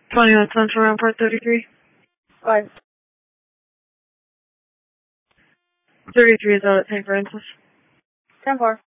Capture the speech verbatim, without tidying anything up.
twenty-one Central Rampart thirty-three. Five. thirty-three is out at Saint Francis. ten four.